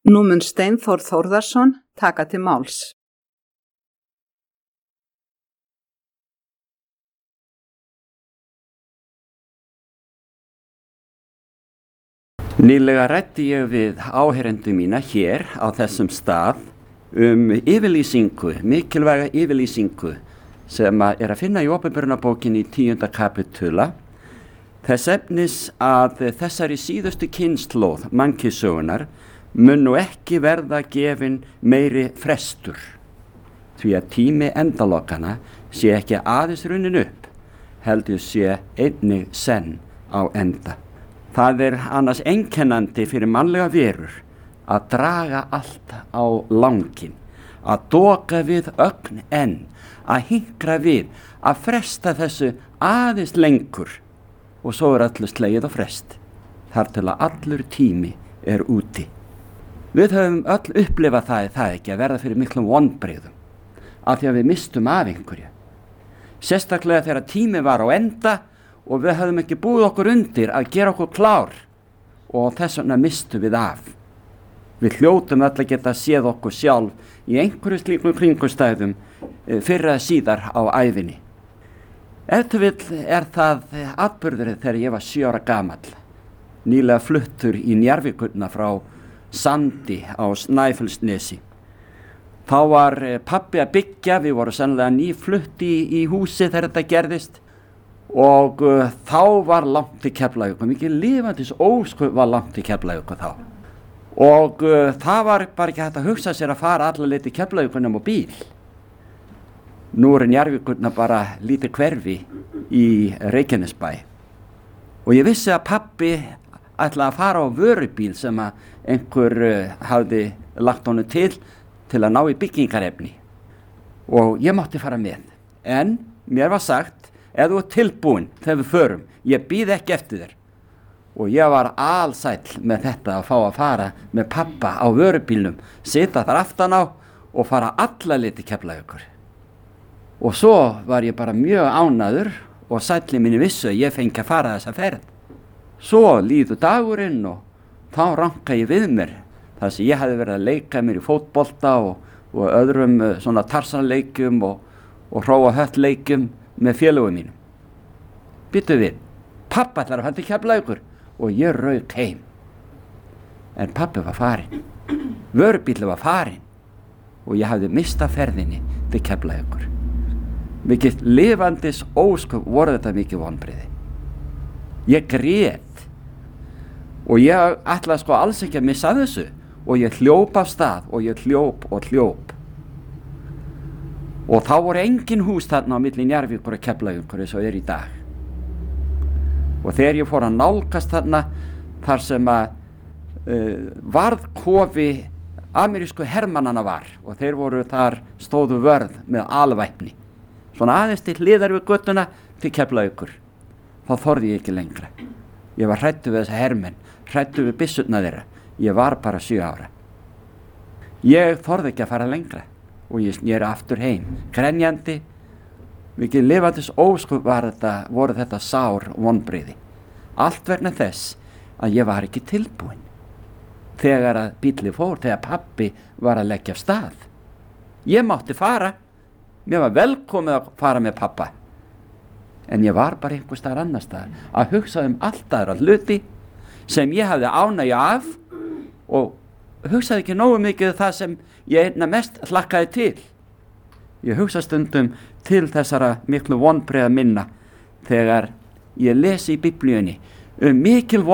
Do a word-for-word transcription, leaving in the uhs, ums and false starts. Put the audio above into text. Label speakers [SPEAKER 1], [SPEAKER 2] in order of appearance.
[SPEAKER 1] Nú mun Steinþór Þórðarson taka til máls.
[SPEAKER 2] Nýlega ræddi ég við áheyrendur mína hér á þessum stað um yfirlýsingu, mikilvæga yfirlýsingu sem er að finna í opinberunarbókinni í tíunda kapitula. Þess efnis að þessari síðustu kynslóð mannkynssögunnar mun nú ekki verða gefin meiri frestur, því að tími endalokana sé ekki aðeins runnin upp, heldur sé einnig senn á enda. Það er annars einkennandi fyrir mannlega verur að draga allt á langinn, að doka við ögn enn, að hinkra við, að fresta þessu aðeins lengur og svo er öllu slegið á frest, þar til að allur tími er úti. Við höfum öll upplifað það, það ekki að verða fyrir miklum vonbrigðum, af því að við mistum af einhverju. Sérstaklega þegar tími var á enda og við höfum ekki búið okkur undir að gera okkur klár og þess vegna mistum við af. Við hljótum öll að geta séð okkur sjálf í einhverju slíkum kringumstæðum fyrr eða síðar á ævinni. Ef til vill er það atburður þegar ég var sjö ára gamall, nýlega fluttur í Njarðvíkurna frá Sandi á Snæfellsnesi. Þá var pabbi að byggja, við vorum sennilega nýflutt í, í húsi þegar þetta gerðist og uh, þá var langt til Keflavíkur, mikið lifandis ósköp var langt til Keflavíkur þá. Og uh, það var bara ekki hægt að hugsa sér að fara alla leið til Keflavíkur nema á bíl. Nú er Njarðvíkurna bara lítið hverfi í Reykjanesbæ. Og ég vissi að pabbi ætlaði að fara á vörubíl sem að einhver uh, hafði lagt honum til til að ná í byggingarefni. Og ég mátti fara með. En mér var sagt, ef þú ert tilbúin þegar við förum, ég bíð ekki eftir þér. Og ég var alsæll með þetta að fá að fara með pappa á vörubílnum, sitja þar aftan á og fara alla leið til Keflavíkur. Og svo var ég bara mjög ánægður og sæll í minni vissu að ég fengi að fara þessa ferð. Svo líður dagurinn og þá ranka ég við mér þar sem ég hefði verið að leika mér í fótbolta og, og öðrum svona tarsanleikjum og, og hróa höttleikjum með félögum mínum. Býttu við, pappa ætlar að fara til Keflavíkur og ég rauk heim. En pappi var farinn, vörubíll var farinn og ég hafði mistað ferðinni til Keflavíkur. Mikið lifandis ósköp voru þetta mikið vonbrigði. Ég grét og ég ætlaði sko alls ekki að missa þessu og ég hljóp af stað og ég hljóp og hljóp. Og þá voru engin hús þarna á milli Njarðvíkur og Keflavíkur eins og er í dag. Og þegar ég fór að nálgast þarna þar sem að uh, varðkofi amerísku hermannana var og þeir voru þar stóðu vörð með alvæpni. Svona aðeins til hliðar við göttuna til Keflavíkur. Þá þorði ég ekki lengra. Ég var hræddur við þessa hermenn, hræddur við byssurnar þeirra. Ég var bara sjö ára. Ég þorði ekki að fara lengra og ég sneri aftur heim, grenjandi. Mikið lifandis ósköp var þetta, voru þetta sár vonbrigði. Allt vegna þess að ég var ekki tilbúin. Þegar að bíllinn fór, þegar pabbi var að leggja af stað. Ég mátti fara. Mér var velkomið að fara með pappa. En ég var bara einhvers staðar annars staðar að hugsa um allt aðra hluti sem ég hafði ánægju af og hugsaði ekki nógu mikið það sem ég einna mest hlakkaði til. Ég hugsa stundum til þessara miklu vonbrigða minna þegar ég lesi í Biblíunni um mikil